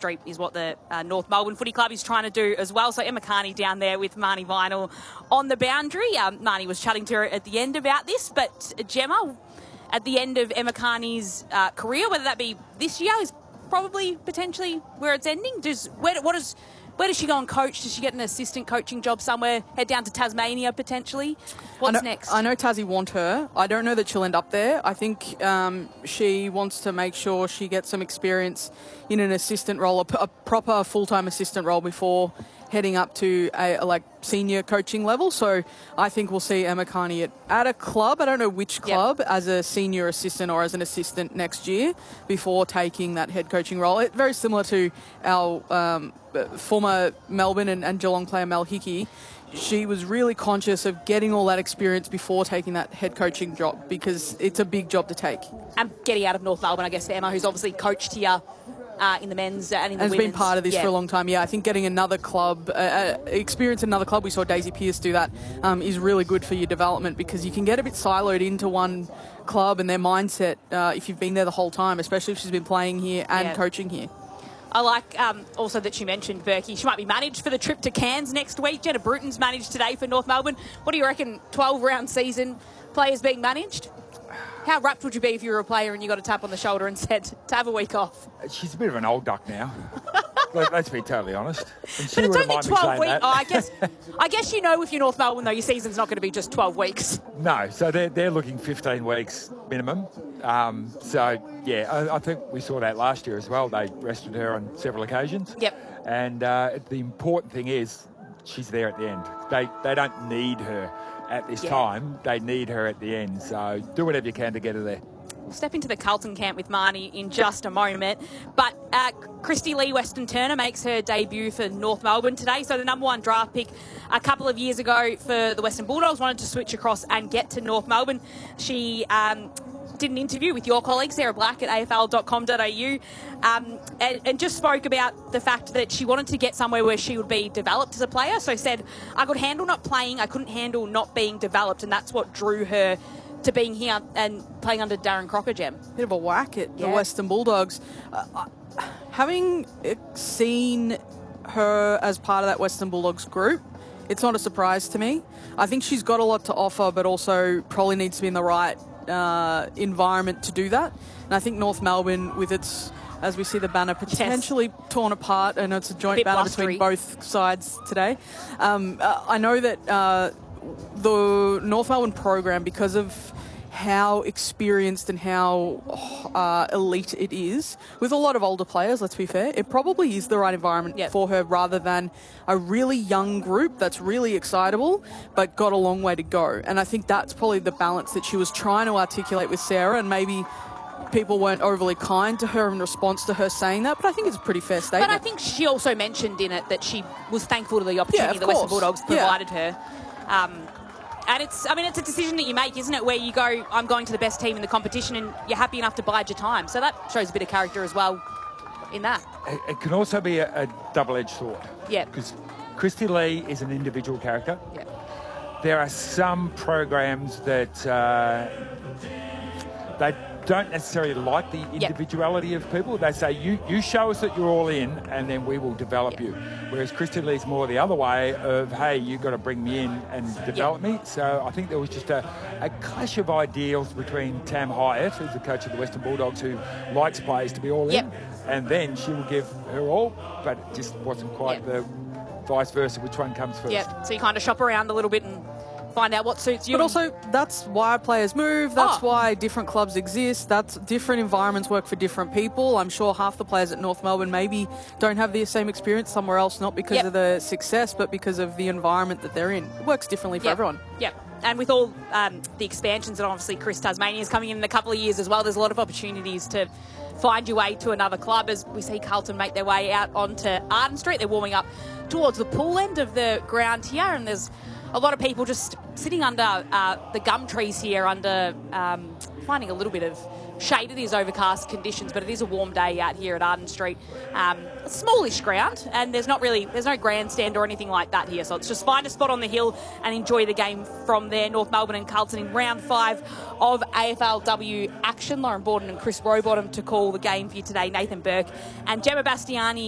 Street is what the North Melbourne Footy Club is trying to do as well. So Emma Carney down there with Marnie Vinyl on the boundary. Marnie was chatting to her at the end about this, but Gemma, at the end of Emma Carney's career, whether that be this year, is probably potentially where it's ending. Where does she go and coach? Does she get an assistant coaching job somewhere? Head down to Tasmania potentially? What's next? I know Tassie want her. I don't know that she'll end up there. I think she wants to make sure she gets some experience in an assistant role, a proper full-time assistant role before heading up to a senior coaching level. So I think we'll see Emma Carney at a club, I don't know which club, as a senior assistant or as an assistant next year before taking that head coaching role. It's very similar to our former Melbourne and Geelong player Mel Hickey. She was really conscious of getting all that experience before taking that head coaching job because it's a big job to take. And getting out of North Melbourne, I guess, for Emma, who's obviously coached here in the men's and in the women's. And has been part of this for a long time. Yeah, I think getting another club, experience in another club, we saw Daisy Pearce do that, is really good for your development because you can get a bit siloed into one club and their mindset if you've been there the whole time, especially if she's been playing here and coaching here. I like also that she mentioned Berkey. She might be managed for the trip to Cairns next week. Jenna Bruton's managed today for North Melbourne. What do you reckon, 12-round season, players being managed? How rapt would you be if you were a player and you got a tap on the shoulder and said to have a week off? She's a bit of an old duck now. Let's be totally honest. And but it's only 12 weeks. Oh, I guess you know if you're North Melbourne, though, your season's not going to be just 12 weeks. No, so they're looking 15 weeks minimum. I think we saw that last year as well. They rested her on several occasions. Yep. And the important thing is she's there at the end. They don't need her at this time. They need her at the end. So do whatever you can to get her there. We'll step into the Carlton camp with Marnie in just a moment. But Christy Lee Weston Turner makes her debut for North Melbourne today. So the number one draft pick a couple of years ago for the Western Bulldogs wanted to switch across and get to North Melbourne. She did an interview with your colleague Sarah Black at afl.com.au and just spoke about the fact that she wanted to get somewhere where she would be developed as a player. So said, I could handle not playing, I couldn't handle not being developed, and that's what drew her to being here and playing under Darren Crocker, Gem. Bit of a whack at the Western Bulldogs. Having seen her as part of that Western Bulldogs group, it's not a surprise to me. I think she's got a lot to offer, but also probably needs to be in the right environment to do that. And I think North Melbourne, with its, as we see the banner potentially torn apart, and it's a joint banner between both sides today. I know that the North Melbourne program, because of how experienced and how elite it is, with a lot of older players, let's be fair, it probably is the right environment for her rather than a really young group that's really excitable but got a long way to go. And I think that's probably the balance that she was trying to articulate with Sarah, and maybe people weren't overly kind to her in response to her saying that, but I think it's a pretty fair statement. But I think she also mentioned in it that she was thankful to the opportunity the Western Bulldogs provided her. And it's a decision that you make, isn't it, where you go, I'm going to the best team in the competition, and you're happy enough to bide your time. So that shows a bit of character as well in that. It can also be a double-edged sword. Yeah. Because Christy Lee is an individual character. Yeah. There are some programs that they don't necessarily like the individuality of people. They say, you show us that you're all in, and then we will develop you. Whereas Christy Lee's more the other way of, hey, you've got to bring me in and develop me. So I think there was just a clash of ideals between Tam Hyatt, who's the coach of the Western Bulldogs, who likes players to be all in, and then she will give her all, but it just wasn't quite the vice versa, which one comes first. Yeah, so you kind of shop around a little bit and find out what suits you. But also, that's why players move. That's why different clubs exist. That's different environments work for different people. I'm sure half the players at North Melbourne maybe don't have the same experience somewhere else, not because of the success, but because of the environment that they're in. It works differently for everyone. Yep. And with all the expansions, and obviously Chris Tasmania is coming in a couple of years as well, there's a lot of opportunities to find your way to another club, as we see Carlton make their way out onto Arden Street. They're warming up towards the pool end of the ground here, and there's a lot of people just sitting under the gum trees here, under finding a little bit of shade. It is overcast conditions, but it is a warm day out here at Arden Street. A smallish ground, and there's no grandstand or anything like that here. So it's just find a spot on the hill and enjoy the game from there. North Melbourne and Carlton in round 5 of AFLW action. Lauren Borden and Chris Rowbottom to call the game for you today. Nathan Burke and Gemma Bastiani